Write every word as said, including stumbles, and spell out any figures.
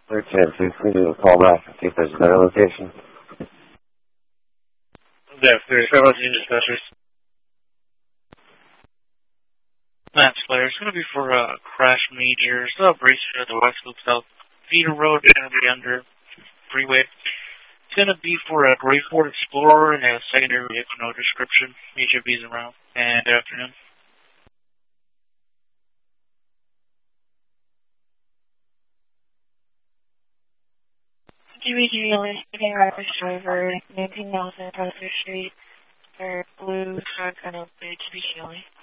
Okay, please give me a call back and see if there's a better location. Yeah, there's several dispatchers. That's clear. It's going to be for a uh, crash major. Still braces at the West Loop South Feeder Road. It's going to be under freeway. It's going to be for a Gray Ford Explorer and a secondary vehicle, no description. Major B's around. And good afternoon. G B G only speaking Rapid Driver, nineteen Nelson, Prospect Street, for Blue Truck, and Oak Ridge, G B G only.